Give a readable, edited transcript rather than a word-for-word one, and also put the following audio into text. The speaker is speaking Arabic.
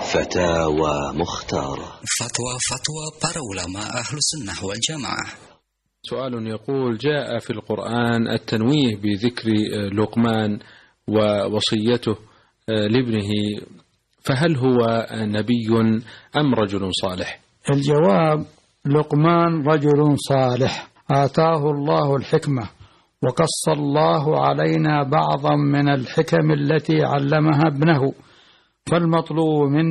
فتاوى مختارة. فتوى para ulama أهل السنة والجماعة. سؤال يقول: جاء في القرآن التنويه بذكر لقمان ووصيته لابنه، فهل هو نبي أم رجل صالح؟ الجواب: لقمان رجل صالح آتاه الله الحكمة، وقص الله علينا بعضا من الحكم التي علمها ابنه، فالمطلوب منا